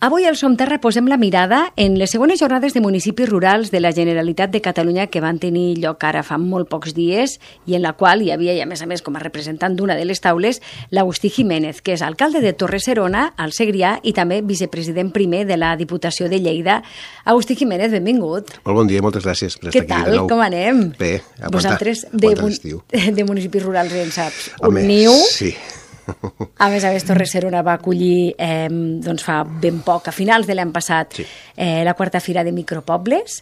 Avui al Som Terra posem la mirada en les segones jornades de municipis rurals de la Generalitat de Catalunya que van tenir lloc ara fa molt pocs dies i en la qual hi havia, i a més, com a representant d'una de les taules, l'Agustí Jiménez, que és alcalde de Torre-serona, al Segrià, i també vicepresident primer de la Diputació de Lleida. Agustí Jiménez, benvingut. Molt bon dia, moltes gràcies per estar aquí de nou. Què tal? Com anem? Bé, vosaltres de municipis rurals en saps un niu. Sí. A més, Torre-serona va acollir fa ben poc, a finals de l'any passat, la quarta fira de micropobles.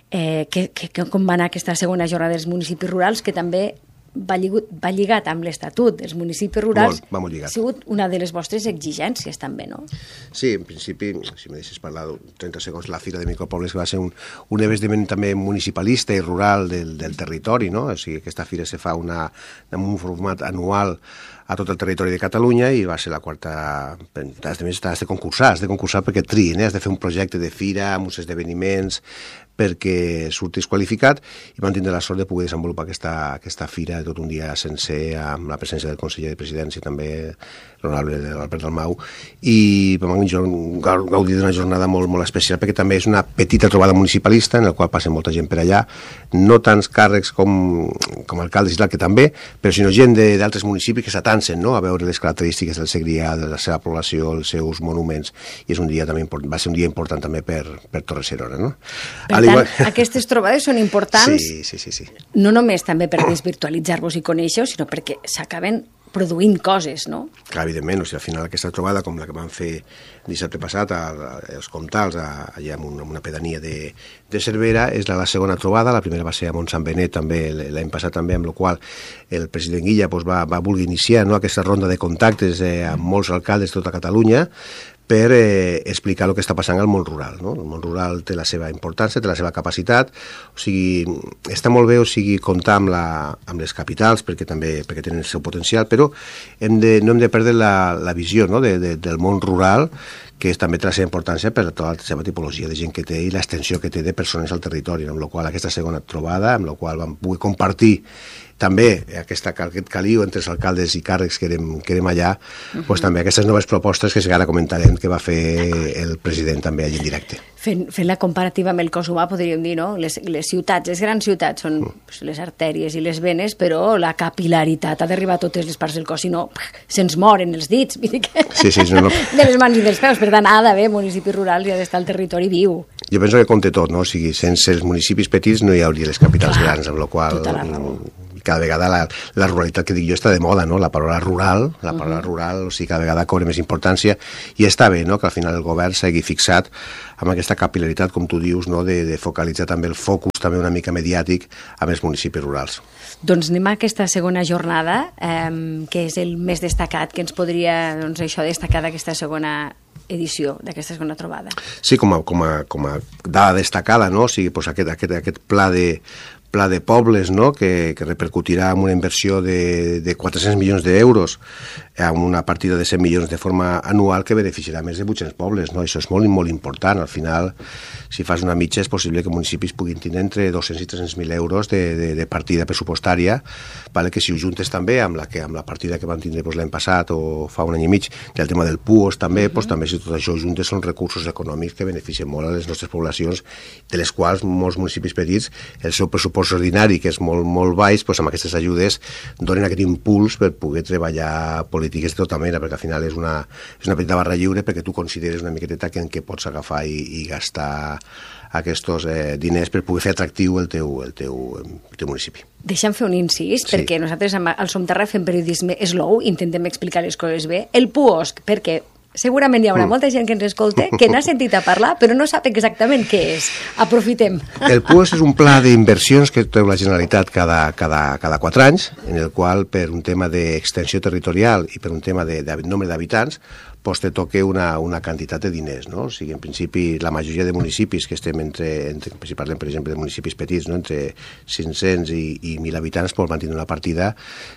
Com va anar aquesta segona jornada dels municipis rurals, que també va lligat amb l'Estatut dels municipis rurals? Va molt lligat. Ha sigut una de les vostres exigències, també, no? Sí, en principi, si me deixes parlar 30 segons, la Fira de Micropobles, que va ser un esdeveniment també municipalista i rural del territori, no? O sigui, aquesta fira se fa en un format anual a tot el territori de Catalunya i va ser la quarta. Has de concursar perquè trien, has de fer un projecte de fira amb uns esdeveniments perquè surtis qualificat, i vam tindre la sort de poder desenvolupar aquesta fira tot un dia sencer amb la presència del conseller de Presidència, també l'honorable Albert Dalmau, i vam gaudir d'una jornada molt, molt especial perquè també és una petita trobada municipalista en la qual passa molta gent per allà, no tants càrrecs com alcaldes, que també, però sinó gent d'altres municipis que s'atancen, no?, a veure les característiques del Segrià, de la seva població, els seus monuments, i és un dia també va ser un dia important també per Torre-serona, no? Per tant, aquestes trobades són importants, sí. No només també per desvirtualitzar-vos i conèixer-vos, sinó perquè s'acaben produint coses, no? Clar, evidentment, al final aquesta trobada, com la que vam fer dissabte passat als Comtals, allà en una pedania de Cervera, és la segona trobada. La primera va ser a Montsant Benet, també l'any passat, també, amb la qual el president Guilla va voler iniciar aquesta ronda de contactes amb molts alcaldes de tota Catalunya per explicar el que està passant al món rural, no? El món rural té la seva importància, té la seva capacitat, o sigui, està molt bé, comptar amb les capitals perquè tenen el seu potencial, però no hem de perdre la visió, no?, del món rural, que també té la seva importància per tota la seva tipologia de gent que té i l'extensió que té de persones al territori, amb la qual aquesta segona trobada, amb la qual vam poder compartir també aquest caliu entre els alcaldes i càrrecs que érem allà, doncs també aquestes noves propostes que ara comentarem que va fer el president també allà en directe. Fent la comparativa amb el cos humà, podríem dir, no? Les ciutats, les grans ciutats són les artèries i les venes, però la capil·laritat ha d'arribar a totes les parts del cos, si no se'ns moren els dits, vull dir que no. De les mans i dels peus. Per tant, ha d'haver municipis rurals i ha d'estar el territori viu. Jo penso que compte tot, no? O sigui, sense els municipis petits no hi hauria les capitals grans, amb la qual cada vegada la ruralitat que dic jo està de moda, no? La paraula rural, o sigui, cada vegada cobra més importància, i està bé, no?, que al final el govern s'hagi fixat amb aquesta capil·laritat, com tu dius, no?, de focalitzar també el focus també una mica mediàtic amb els municipis rurals. Doncs anem a aquesta segona jornada, que és el més destacat, que ens podria, destacar d'aquesta segona edició, d'aquesta segona trobada. Sí, com a dada destacada, no?, o sigui, aquest pla de pobles, no?, que repercutirà en una inversió de 400 milions d'euros, amb una partida de 100 milions de forma anual que beneficiarà més de 800 pobles, no? Això és molt, molt important. Al final, si fas una mitja, és possible que municipis puguin tenir entre 200 i 300.000 euros de partida pressupostària, que si ho juntes també amb la partida que vam tindre l'any passat o fa un any i mig, del tema del PUOS també, també si tot això juntes són recursos econòmics que beneficien molt a les nostres poblacions, de les quals molts municipis petits, el seu pressupost ordinari, que és molt, molt baix, amb aquestes ajudes donen aquest impuls per poder treballar polítiques de tota mena, perquè al final és una petita barra lliure perquè tu consideres una miqueteta en què pots agafar i gastar aquests diners per poder fer atractiu el teu municipi. Deixa'm fer un incís, perquè nosaltres al Som Terra fem periodisme slow, intentem explicar les coses bé. El PUOSC, perquè segurament hi haurà molta gent que ens escolta que n'ha sentit a parlar, però no sap exactament què és. Aprofitem. El PUOS és un pla d'inversions que té la Generalitat cada 4 anys, en el qual, per un tema d'extensió territorial i per un tema de nombre d'habitants, doncs te toca una quantitat de diners, no? O sigui, en principi, la majoria de municipis que estem si parlem, per exemple, de municipis petits, no?, entre 500 i 1.000 habitants, doncs van tindre una partida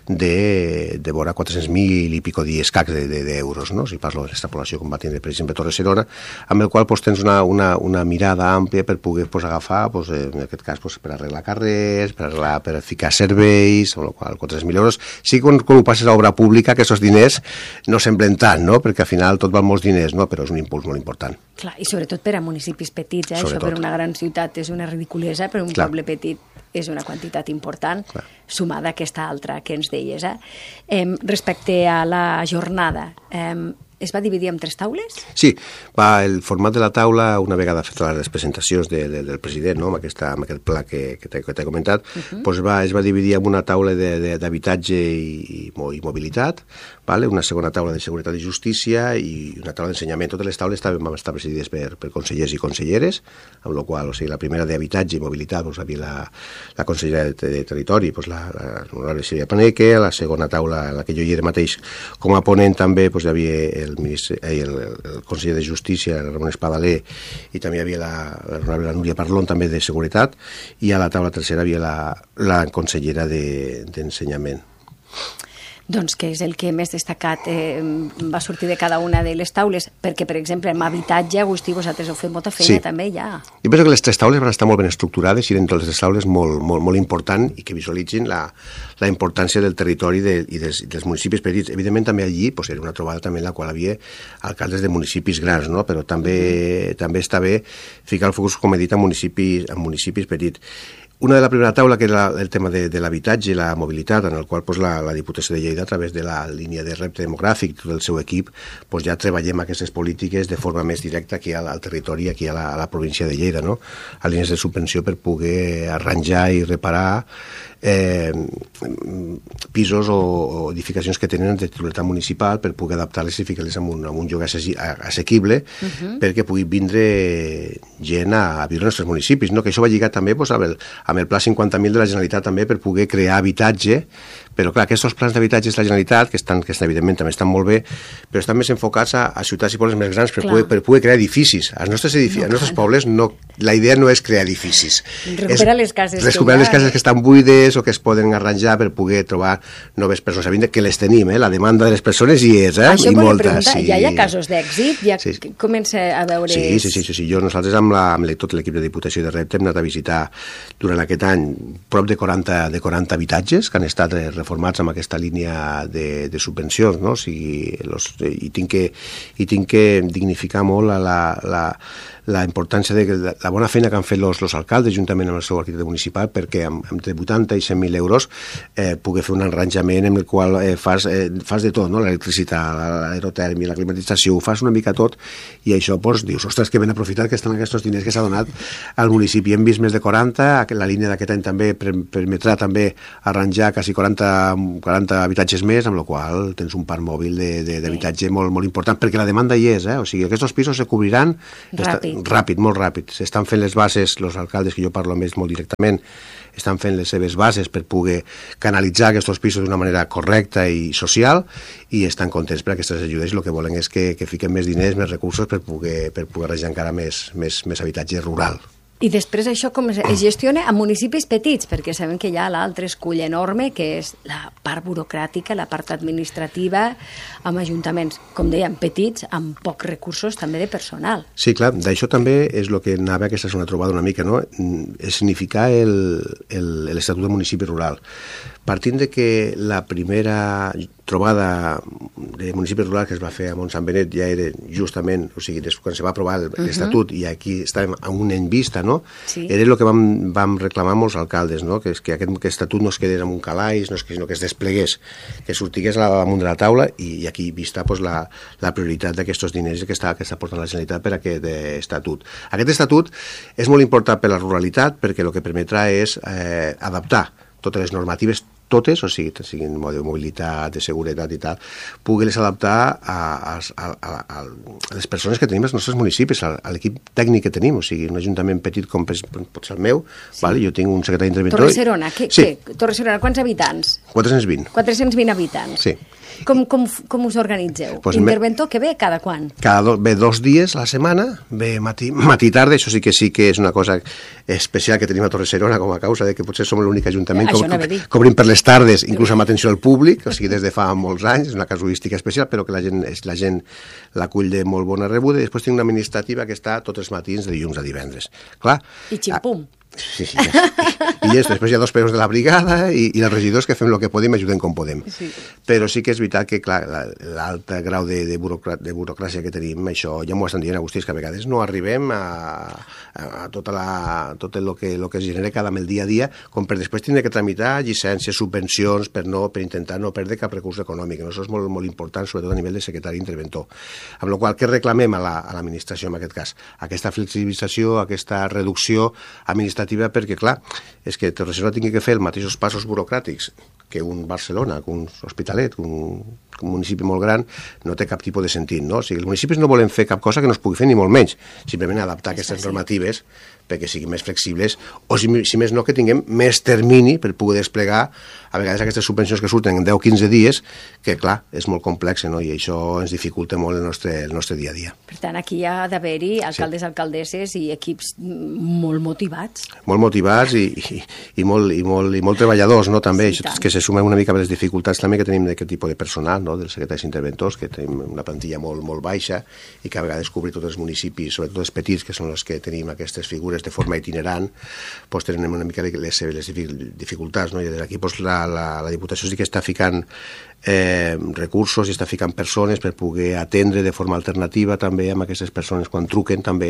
de vora 400.000 i pico escacs d'euros, no? Si parlo d'aquesta població com va tindre, per exemple, Torre-serona, amb el qual tens una mirada àmplia per poder agafar, en aquest cas, per arreglar carrers, per ficar serveis, amb la qual 400.000 euros. Sí que quan ho passes a obra pública, aquests diners no semblen tant, no?, perquè al final tot val molts diners, no? Però és un impuls molt important. Clar, i sobretot per a municipis petits, això per una gran ciutat és una ridiculesa, però un poble petit és una quantitat important, sumada a aquesta altra que ens deies. Respecte a la jornada, es va dividir en 3 taules? Sí, el format de la taula, una vegada fetes les presentacions del president, no? amb aquest pla que t'he comentat, doncs es va dividir en una taula d'habitatge i mobilitat, una segona taula de seguretat i justícia i una taula d'ensenyament. Totes les taules van estar presidides per consellers i conselleres, amb la qual cosa, la primera d'habitatge i mobilitat havia la consellera de Territori, l'honorable Sílvia Paneque, la segona taula, en la que jo hi era mateix com a ponent també, hi havia el conseller de Justícia, Ramon Espadaler, i també hi havia l'honorable Núria Parlon, també de Seguretat, i a la taula tercera hi havia la consellera d'Ensenyament. Doncs què és el que més destacat va sortir de cada una de les taules? Perquè, per exemple, en habitatge, Agustí, vosaltres heu fet molta feina també ja. Jo penso que les 3 taules van estar molt ben estructurades i dintre de les 3 taules molt important i que visualitzin la importància del territori i dels municipis petits. Evidentment, també allí era una trobada també en la qual hi havia alcaldes de municipis grans, no? Però també està bé ficar el focus, com he dit, en municipis petits. Una de la primera taula, que era el tema de l'habitatge i la mobilitat, en el qual la Diputació de Lleida, a través de la línia de repte demogràfic, tot el seu equip, ja treballem aquestes polítiques de forma més directa aquí al territori, aquí a la província de Lleida, no? A línies de subvenció per poder arranjar i reparar pisos o edificacions que tenen de titularitat municipal per poder adaptar-les i ficar-les en un lloc assequible perquè pugui vindre gent a viure als nostres municipis, no? Que això va lligat també amb el Pla 50.000 de la Generalitat també per poder crear habitatge, però clar, aquests plans d'habitatge de la Generalitat, que evidentment també estan molt bé, però estan més enfocats a ciutats i pobles més grans per poder crear edificis. Als nostres pobles la idea no és crear edificis. Recuperar les cases que estan buides o que es poden arranjar per poder trobar noves persones a vindre, que les tenim, la demanda de les persones hi és, Això i moltes. Ja hi ha casos d'èxit? Ja comença a veure... Sí. Nosaltres amb tot l'equip de Diputació de Repte hem anat a visitar durant aquest any prop de 40 habitatges que han estat reformats amb aquesta línia de subvencions, no? I tinc que dignificar molt la importància de la bona feina que han fet els alcaldes juntament amb el seu arquitecte municipal perquè entre 80 i 100.000 euros poder fer un arranjament en el qual fas de tot, no? L'electricitat, l'aerotèrmia, la climatització, ho fas una mica tot i això dius, ostres, que ben aprofitat que estan aquests diners que s'ha donat al municipi. Hem vist més de 40, la línia d'aquest any també permetrà també arranjar quasi 40 habitatges més, amb la qual tens un parc mòbil d'habitatge molt important, perquè la demanda hi és, o sigui, aquests pisos se cobriran ràpid, molt ràpid. S'estan fent les bases, els alcaldes, que jo parlo amb ells molt directament, estan fent les seves bases per poder canalitzar aquests pisos d'una manera correcta i social i estan contents per aquestes ajudes i el que volen és que fiquen més diners, més recursos per poder arranjar encara més habitatge rural. I després això com es gestiona a municipis petits, perquè sabem que hi ha l'altre escull enorme, que és la part burocràtica, la part administrativa, amb ajuntaments, com dèiem, petits, amb pocs recursos també de personal. Sí, clar, d'això també és el que anava aquesta segona trobada una mica, no? És significar l'Estatut de Municipi Rural. Partint de que la primera trobada de municipi rural que es va fer a Sant Benet ja era justament, o sigui, quan se va aprovar l'Estatut i aquí estàvem a un any vista, no? Sí. Era el que vam reclamar molts alcaldes, no? Que aquest estatut no es quedés en un calaix, sinó que es desplegués, que sortigués damunt de la taula i aquí vista la prioritat d'aquests diners que està portant la Generalitat per aquest estatut. Aquest estatut és molt important per la ruralitat perquè el que permetrà és adaptar totes les normatives, o sigui, siguin de mobilitat, de seguretat i tal, poder-les adaptar a les persones que tenim als nostres municipis, a l'equip tècnic que tenim, o sigui, un ajuntament petit com pot ser el meu, jo tinc un secretari d'interventor... Torre-serona, Torre-serona, quants habitants? 420. 420 habitants. Sí. Com us organitzeu? Interventor que ve cada quan? Ve 2 dies a la setmana, ve matí i tarda, això sí que és una cosa especial que tenim a Torre-serona com a causa de que potser som l'únic ajuntament que cobrim per les tardes, inclús amb atenció al públic, o sigui, des de fa molts anys, és una casuística especial, però que la gent l'acull de molt bona rebuda, i després tinc una administrativa que està tots els matins de dilluns a divendres. Clar. I ximpum. Sí. I després hi ha 2 peus de la brigada i els regidors que fem el que podem i ajudem com podem. Sí. Però sí que és veritat que, clar, l'alt grau de burocràcia que tenim, això ja m'ho estan dient, Agustí, que a vegades no arribem a tot el que es genera cada el dia a dia, com per després tindre que tramitar llicències, subvencions, per intentar no perdre cap recurs econòmic. Això és molt, molt important, sobretot a nivell de secretari interventor. Amb la qual cosa, què reclamem a l'administració en aquest cas? Aquesta flexibilització, aquesta reducció administrativa, perquè, clar, és que Torre-serona tingui que fer els mateixos passos burocràtics que un Barcelona, que un Hospitalet, que un municipi molt gran, no té cap tipus de sentit, no? O sigui, els municipis no volen fer cap cosa que no es pugui fer, ni molt menys. Simplement adaptar aquestes normatives perquè siguin més flexibles, o si més no, que tinguem més termini per poder desplegar a vegades aquestes subvencions que surten en 10 o 15 dies, que, clar, és molt complex, no? I això ens dificulta molt el nostre dia a dia. Per tant, aquí hi ha d'haver-hi alcaldes, alcaldesses i equips molt motivats. Molt motivats i molt treballadors, no? També, això és que se sumen una mica a les dificultats també que tenim d'aquest tipus de personal, no? Dels secretaris interventors, que tenim una plantilla molt baixa i que a vegades cobrir tots els municipis, sobretot els petits, que són els que tenim aquestes figures de forma itinerant, doncs tenen una mica les dificultats, no? I aquí la Diputació sí que està ficant recursos i està ficant persones per poder atendre de forma alternativa també amb aquestes persones quan truquen també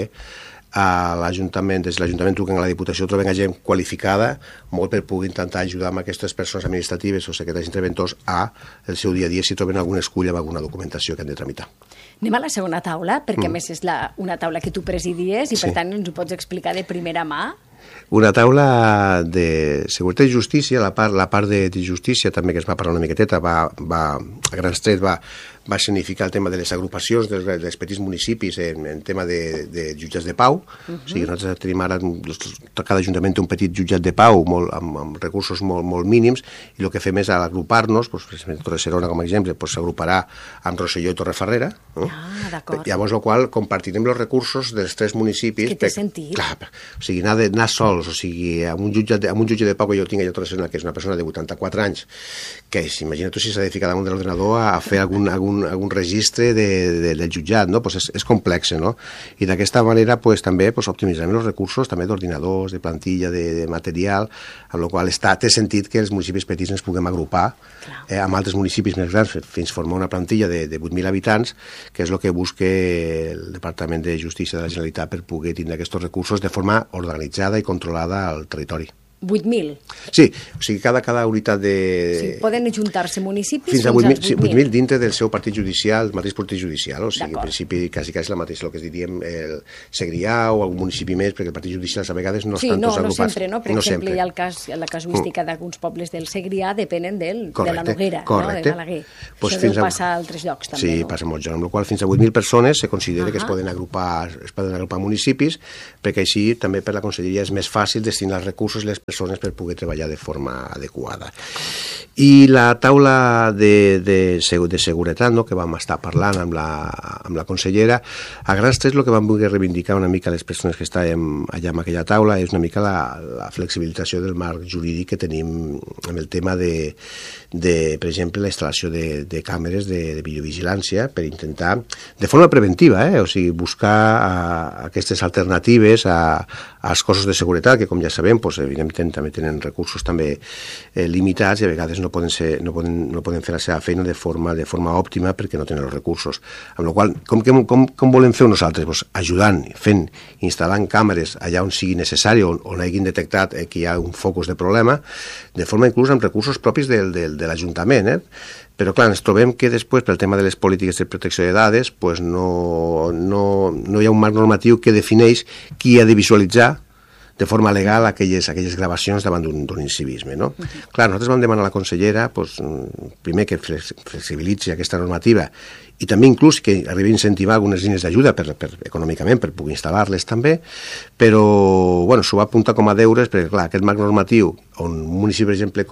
a l'Ajuntament, des de l'Ajuntament truquen a la Diputació, troben gent qualificada molt per poder intentar ajudar amb aquestes persones administratives o secretaris interventors a el seu dia a dia si troben alguna esculla o alguna documentació que han de tramitar. Anem a la segona taula, perquè a més és una taula que tu presidies i per tant ens ho pots explicar de primera mà. Una taula de seguretat i justícia, la part de justícia també que es va parlar una miqueteta, a grans trets va significar el tema de les agrupacions dels petits municipis en tema de jutjats de pau. O sigui, nosaltres tenim ara, cada ajuntament té un petit jutjat de pau amb recursos molt mínims i el que fem és agrupar-nos, per exemple, Torre-serona com a exemple, s'agruparà amb Rosselló i Torrefarrera. D'acord. Llavors, el qual compartirem els recursos dels 3 municipis. Que té sentit. Clar, o sigui, anar sols, o sigui, amb un jutge de pau que jo tinc a Torre-serona, que és una persona de 84 anys, que imagina tu si s'ha de ficar damunt de l'ordenador a fer algun registre del jutjat, no? Pues és complex, no? I d'aquesta manera pues, també pues, optimitzarem els recursos també d'ordinadors, de plantilla, de material, amb la qual té sentit que els municipis petits ens puguem agrupar amb altres municipis més grans fins formar una plantilla de 8.000 habitants, que és el que busca el Departament de Justícia de la Generalitat per poder tindre aquests recursos de forma organitzada i controlada al territori. 8.000? Sí, o sigui, cada unitat de... Sí, poden ajuntar-se municipis fins a 8.000 dintre del seu partit judicial, el mateix partit judicial, o sigui, en principi quasi la mateixa, el que diríem el Segrià o algun municipi més, perquè el partit judicial a vegades no estan tots agrupats. Sí, no sempre, no? Per exemple, hi ha la casuística d'alguns pobles del Segrià depenen de la Noguera, de Balaguer. Això deu passar a altres llocs també. Sí, passa molt llocs, amb la qual fins a 8.000 persones se considera que es poden agrupar municipis, perquè així també per la Conselleria és més fàcil destinar els recursos i les persones per poder treballar de forma adequada. I la taula de seguretat, no?, que vam estar parlant amb la consellera, a grans trets el que vam voler reivindicar una mica les persones que estàvem allà en aquella taula és una mica la flexibilització del marc jurídic que tenim amb el tema de per exemple, la instal·lació de càmeres de videovigilància per intentar, de forma preventiva, o sigui, buscar aquestes alternatives als cossos de seguretat, que com ja sabem, evidentment també tenen recursos també limitats i a vegades no poden fer la seva feina de forma òptima perquè no tenen els recursos. Amb la qual com volem fer nosaltres? Ajudant, instal·lant càmeres allà on sigui necessari, on hagin detectat que hi ha un focus de problema, de forma inclús amb recursos propis de l'Ajuntament, però clar, ens trobem que després, pel tema de les polítiques de protecció de dades, no hi ha un marc normatiu que defineix qui ha de visualitzar de forma legal aquelles gravacions davant d'un incivisme, no? Clar, nosaltres vam demanar a la consellera, primer, que flexibilitzi aquesta normativa i també inclús que arribi a incentivar algunes línies d'ajuda econòmicament per poder instal·lar-les també, però s'ho va apuntar com a deures perquè, clar, aquest marc normatiu, on un municipi, per exemple,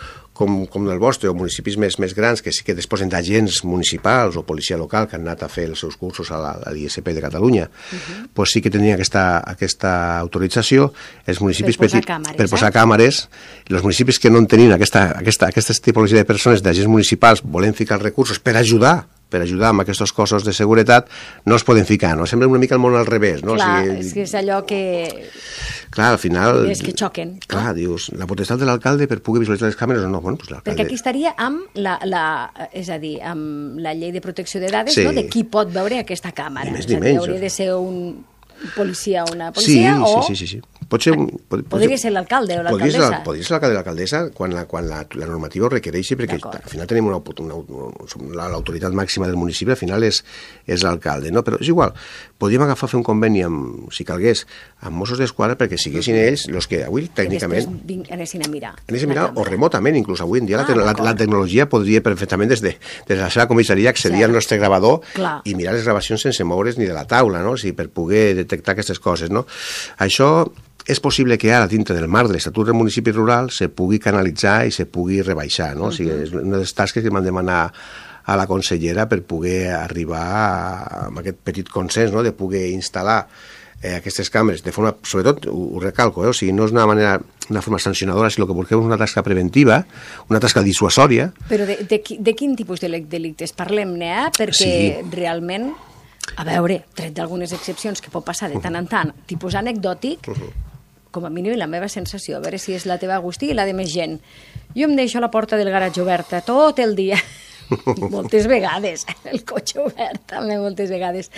com el vostre, o municipis més grans que sí que disposen d'agents municipals o policia local que han anat a fer els seus cursos a l'ISP de Catalunya, doncs sí que tenien aquesta autorització, els municipis petits per posar càmeres, els municipis que no en tenien aquesta tipologia de persones, d'agents municipals, volen ficar recursos per ajudar per ajudar amb aquests cossos de seguretat, no es poden ficar, no? Sembla una mica el món al revés, no? Clar, és que és allò que... Clar, al final... És que xoquen. Clar, dius, la potestat de l'alcalde per poder visualitzar les càmeres o no? Bueno, pues l'alcalde... Perquè aquí estaria amb és a dir, amb la llei de protecció de dades, no? De qui pot veure aquesta càmera. Ni més ni menys. Hauria de ser un policia o una policia o... Sí. Pot ser podria ser l'alcalde o l'alcaldessa. Podria ser l'alcalde o l'alcaldessa quan la normativa ho requereixi, perquè al final tenim l'autoritat màxima del municipi, al final és l'alcalde, no? Però és igual, podríem agafar, fer un conveni, si calgués, amb Mossos d'Esquadra perquè siguessin ells els que avui tècnicament... I després anessin a mirar. O remotament, inclús avui en dia la tecnologia podria perfectament des de la seva comissaria accedir al nostre gravador i mirar les gravacions sense moure's ni de la taula, no? O sigui, per poder detectar aquestes coses, no? Això és possible que ara, dintre del marc de l'Estatut del Municipi Rural, se pugui canalitzar i se pugui rebaixar, no? O sigui, és una de les tasques que m'han demanat a la consellera per poder arribar a aquest petit consens, no?, de poder instal·lar aquestes càmeres de forma, sobretot, ho recalco, o sigui, no és una forma sancionadora, sinó que busquem una tasca preventiva, una tasca dissuasòria. Però de quin tipus de delictes parlem-ne, perquè realment, a veure, tret d'algunes excepcions que pot passar de tant en tant, tipus anecdòtic, com a mínim la meva sensació, a veure si és la teva Agustí i la de més gent. Jo em deixo la porta del garatge oberta tot el dia, moltes vegades, el cotxe obert també moltes vegades.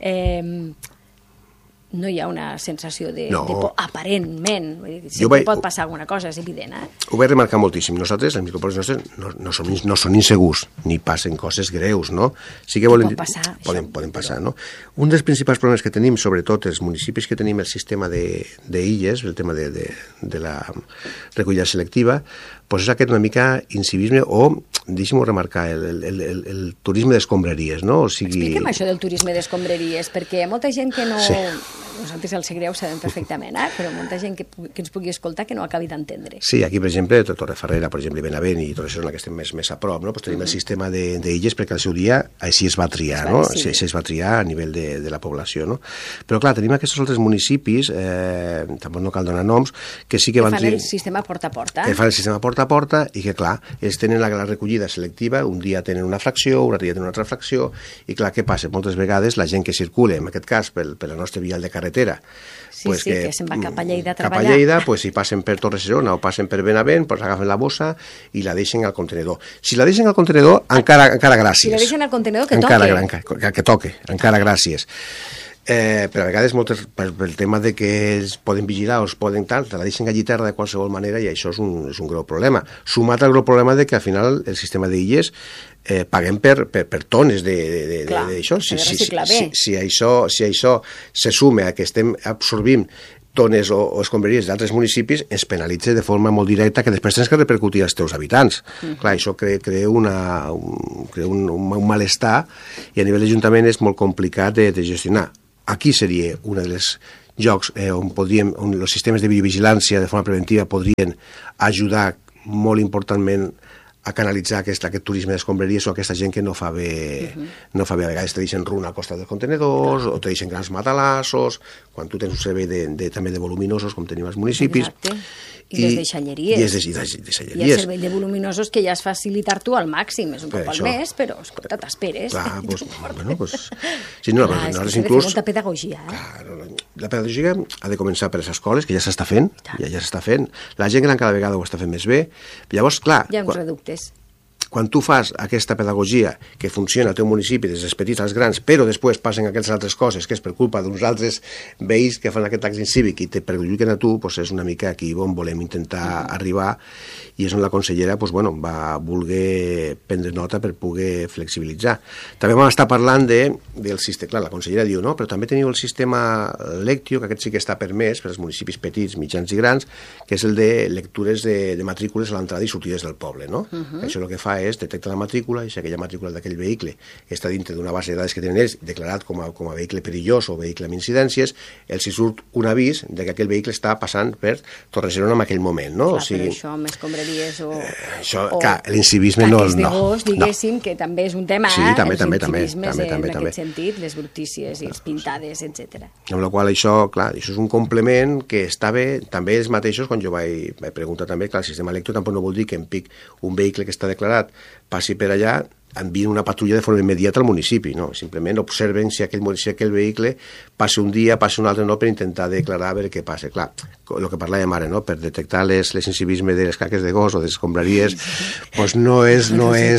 No hi ha una sensació de por, aparentment. Sempre pot passar alguna cosa, és evident. Ho vaig remarcar moltíssim. Nosaltres, els micropobles nostres, no són insegurs, ni passen coses greus, no? Sí que poden passar, no? Un dels principals problemes que tenim, sobretot els municipis que tenim el sistema d'illes, el tema de la recollida selectiva, doncs és aquest una mica incivisme o, deixem-ho remarcar, el turisme d'escombraries, no? O sigui... Expliquem això del turisme d'escombraries, perquè hi ha molta gent que no... Nosaltres al Segrià ho sabem perfectament, però molta gent que ens pugui escoltar que no acabi d'entendre. Sí, aquí, per exemple, Torrefarrera, per exemple, Benavent i Torre-serona, que estem més a prop, no? Pues tenim el sistema d'illes perquè al seu dia així es va triar, no? Així es va triar a nivell de la població, no? Però, clar, tenim aquests altres municipis, tampoc no cal donar noms, que sí que van... Que fan el sistema porta a porta. Que fan el sistema porta a porta i que, clar, ells tenen la recollida selectiva, un dia tenen una fracció, un altre dia tenen una altra fracció, i, clar, què passa? Moltes vegades la gent que circula, en aquest cas, per la nostra vial de carretera, que se'n va cap a Lleida a treballar. Cap a Lleida, si passen per Torre-serona o passen per Benavent, agafen la bossa i la deixen al contenedor. Si la deixen al contenedor, encara gràcies. Si la deixen al contenedor, que toque. Encara gràcies. Però a vegades pel tema de que ells poden vigilar o es poden te la deixen allí terra de qualsevol manera i això és un greu problema. Sumat al greu problema de que al final el sistema d'illes paguem per tones d'això. Si això se suma a que estem absorbint tones o escombraries d'altres municipis, es penalitza de forma molt directa que després tens que repercutir als teus habitants. Clar, això crea un malestar i a nivell d'Ajuntament és molt complicat de gestionar. Aquí seria un dels llocs on els sistemes de biovigilància de forma preventiva podrien ajudar molt importantment a canalitzar aquest turisme d'escombraries o aquesta gent que no fa bé, a vegades te deixen runa al costat dels contenedors o te deixen grans matalassos, quan tu tens un servei també de voluminosos com tenim als municipis. Exacte. I les deixalleries. I el servei de voluminosos que ja has facilitar tu al màxim, és un cop al mes, però escolta, t'esperes. Clar, doncs... Sí, no, nosaltres inclús... Molta pedagogia, La pedagogia ha de començar per les escoles, que ja s'està fent, la gent gran cada vegada ho està fent més bé. Llavors, clar... Hi ha uns reductes. Quan tu fas aquesta pedagogia que funciona al teu municipi des dels petits als grans, però després passen aquestes altres coses, que és per culpa d'uns altres veïns que fan aquest acte incívic i te perjudiquen a tu, és una mica aquí on volem intentar arribar i és on la consellera va voler prendre nota per poder flexibilitzar. També vam estar parlant del sistema, clar, la consellera diu, no, però també teniu el sistema Lectio, que aquest sí que està permès per als municipis petits, mitjans i grans, que és el de lectures de matrícules a l'entrada i sortides del poble, no? Això el que fa és detectar la matrícula i si aquella matrícula d'aquell vehicle està dintre d'una base de dades que tenen ells declarat com a vehicle perillós o vehicle amb incidències, els hi surt un avís de que aquell vehicle està passant per Torre-serona en aquell moment, no? Clar, però això amb escombraries o l'incivisme no... taques de gos, diguéssim, que també és un tema, també, en aquest sentit, les brutícies i les pintades, etc. Amb la qual això és un complement que està bé, també ells mateixos, quan jo vaig preguntar també, clar, el sistema Lectio tampoc no vol dir que em pic un vehicle que està declarat seguretat passi per allà, envien una patrulla de forma immediata al municipi, no? Simplement observen si aquell vehicle passa un dia, passa un altre, no, per intentar declarar a veure què passa. Clar, el que parlàvem ara, no? Per detectar l'incivisme de les caques de gos o de les escombraries, pues no és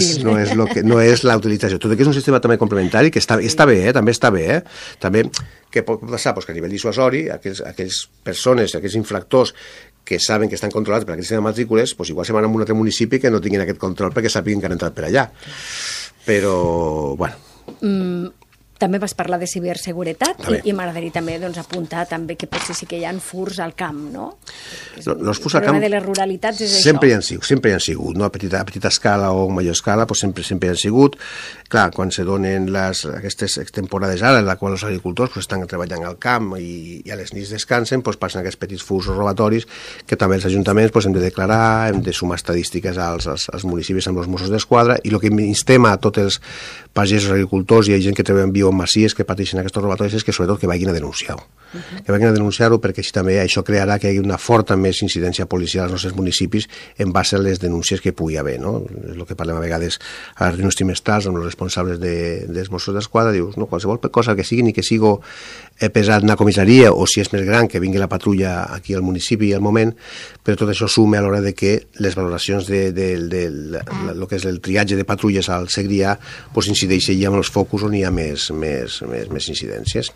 la utilització. Tot i que és un sistema també complementari, que està bé, també està bé, També, què pot passar? Pues que a nivell dissuasori, aquells persones, aquells infractors que saben que estan controlats per aquest sistema de matrícules, doncs igual se van a un altre municipi que no tinguin aquest control perquè sàpiguen que han entrat per allà. Però, bueno... També vas parlar de ciberseguretat i m'agradaria també apuntar també que potser sí que hi ha furs al camp, no? Els furs al camp... El problema de les ruralitats és sempre això. Sempre hi han sigut, no? A petita escala o a major escala, doncs sempre hi han sigut. Clar, quan se donen aquestes temporades ara, en la qual els agricultors estan treballant al camp i a les nits descansen, passen aquests petits furs robatoris que també els ajuntaments hem de declarar, hem de sumar estadístiques als municipis amb els Mossos d'Esquadra, i el que instem a tots els pagesos, agricultors i gent que treballa en biomasies que pateixen aquests robatoris és que sobretot que vagin a denunciar-ho. Que vagin a denunciar-ho perquè així també això crearà que hi hagi una forta més incidència policial als nostres municipis en base a les denúncies que pugui haver, no? És el que parlem a vegades a les reunions trimestrals amb els responsables dels Mossos d'Esquadra, dius, no, qualsevol cosa que sigui, ni que sigui pesat una comissaria o si és més gran que vingui la patrulla aquí al municipi al moment, però tot això suma a l'hora de que les valoracions de lo que és el triatge de patrulles al Segrià incideix allà amb els focus on hi ha més incidències.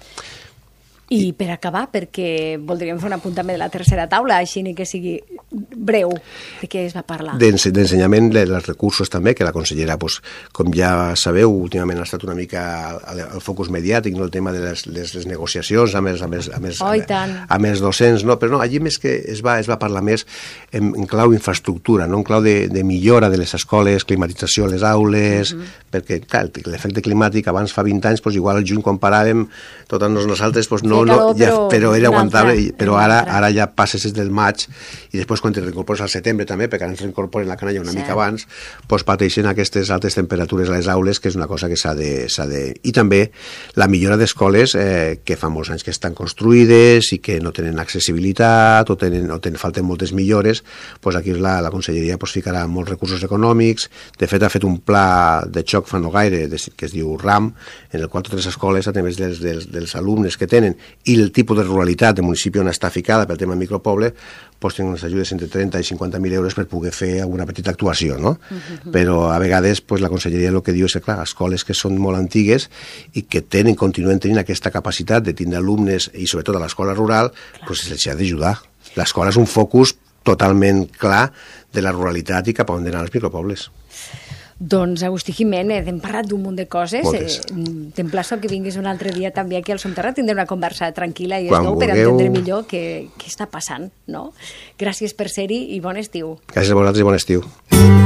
I per acabar, perquè voldríem fer un apunt també de la tercera taula, així ni que sigui breu, de què es va parlar? D'ensenyament, dels recursos també, que la consellera, com ja sabeu, últimament ha estat una mica al focus mediàtic, no? El tema de les negociacions amb els docents, no? Però no, allí més que es va parlar més en clau infraestructura, no? En clau de millora de les escoles, climatització a les aules, perquè clar, l'efecte climàtic abans fa 20 anys, igual al juny quan paràvem, totes nosaltres, però era aguantable, però ara ja passes des del maig i després quan te reincorpores al setembre també, perquè ara ens reincorporen la canalla una mica abans, pateixen aquestes altes temperatures a les aules, que és una cosa que s'ha de... I també la millora d'escoles que fa molts anys que estan construïdes i que no tenen accessibilitat o falten moltes millores, aquí la conselleria ficarà molts recursos econòmics. De fet, ha fet un pla de xoc fa no gaire, que es diu RAM, en el qual totes les escoles, a través dels alumnes que tenen i el tipus de ruralitat del municipi on està ficada pel tema micropoble, tenen unes ajudes entre 30 i 50.000 euros per poder fer alguna petita actuació, no? Però a vegades la conselleria el que diu és que, clar, escoles que són molt antigues i que continuen tenint aquesta capacitat de tindre alumnes, i sobretot a l'escola rural, se'ls ha d'ajudar. L'escola és un focus totalment clar de la ruralitat i cap a on anar els micropobles. Doncs, Agustí Jiménez, hem parlat d'un munt de coses. T'emplaço que vinguis un altre dia també aquí al Som Terra, tindrem una conversa tranquil·la i per entendre millor què està passant, no? Gràcies per ser-hi i bon estiu. Gràcies a vosaltres i bon estiu.